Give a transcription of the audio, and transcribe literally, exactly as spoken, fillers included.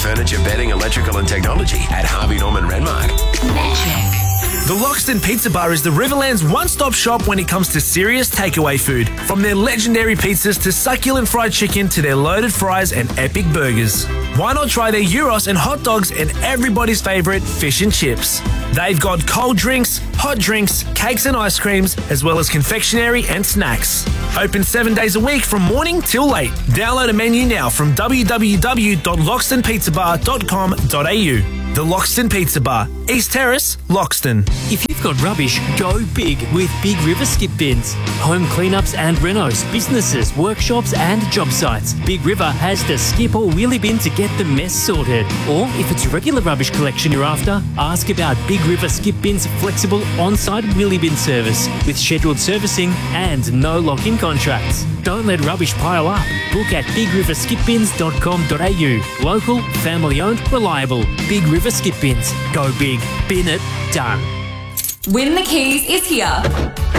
furniture, bedding, electrical and technology at Harvey Norman Renmark. Magic. The Loxton Pizza Bar is the Riverland's one-stop shop when it comes to serious takeaway food. From their legendary pizzas to succulent fried chicken to their loaded fries and epic burgers. Why not try their gyros and hot dogs and everybody's favourite fish and chips? They've got cold drinks, hot drinks, cakes and ice creams, as well as confectionery and snacks. Open seven days a week from morning till late. Download a menu now from w w w dot loxton pizza bar dot com dot a u. The Loxton Pizza Bar, East Terrace, Loxton. If you've got rubbish, go big with Big River Skip Bins. Home cleanups and renos, businesses, workshops and job sites. Big River has the skip or wheelie bin to get the mess sorted. Or if it's a regular rubbish collection you're after, ask about Big River Skip Bin's flexible on-site wheelie bin service with scheduled servicing and no lock-in contracts. Don't let rubbish pile up. Book at big river skip bins dot com dot a u. Local, family-owned, reliable. Big River Skip Bins. Go big. Bin it. Done. Win the Keys is here.